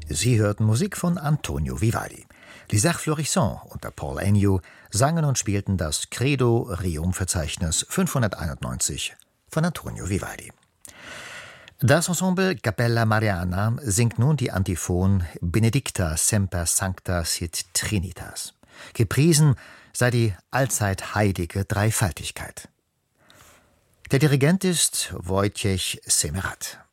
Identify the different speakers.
Speaker 1: Sie hörten Musik von Antonio Vivaldi. Les Arts Florissants unter Paul Ennio sangen und spielten das Credo Rerum-Verzeichnis 591 von Antonio Vivaldi. Das Ensemble Cappella Mariana singt nun die Antiphon Benedicta semper sancta sit Trinitas. Gepriesen sei die allzeit heilige Dreifaltigkeit. Der Dirigent ist Wojciech Semerat.